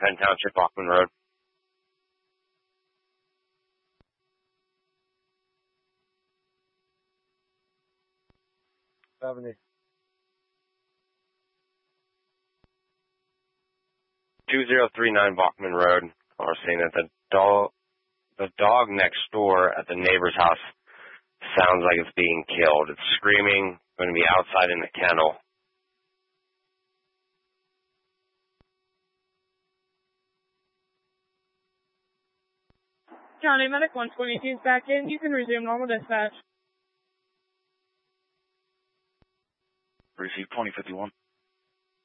Penn Township, Bachman Road. Avenue. 2039 Bachman Road. We're saying that the dog next door at the neighbor's house sounds like it's being killed. It's screaming, going to be outside in the kennel. County Medic 122 is back in. You can resume normal dispatch. Receive 2051.